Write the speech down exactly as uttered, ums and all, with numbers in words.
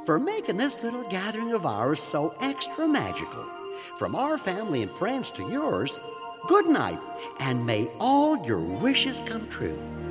for making this little gathering of ours so extra magical. From our family and friends to yours, good night, and may all your wishes come true.